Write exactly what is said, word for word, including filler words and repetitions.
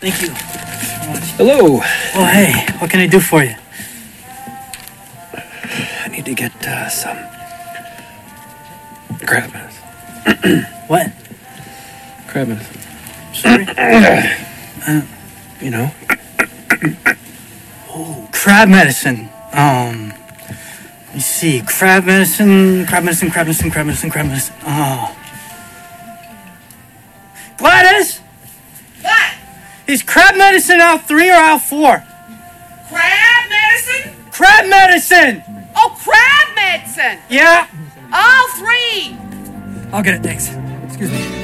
Thank you. Hello. Oh, hey, what can I do for you? I need to get uh, some crab medicine. What? Crab medicine. Sorry? uh, You know? oh, crab medicine. Um, let me see. Crab medicine, crab medicine, crab medicine, crab medicine, crab medicine. Oh. Gladys! What? Is crab medicine aisle three or aisle four? Crab medicine? Crab medicine! Oh, crab medicine! Yeah? All three! I'll get it, thanks. Excuse me.